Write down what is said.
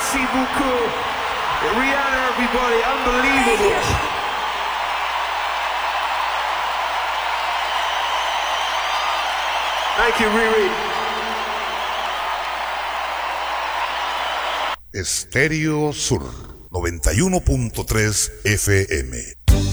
Merci beaucoup. Rihanna, everybody, unbelievable. Thank you, Riri. Estéreo Sur 91.3 FM.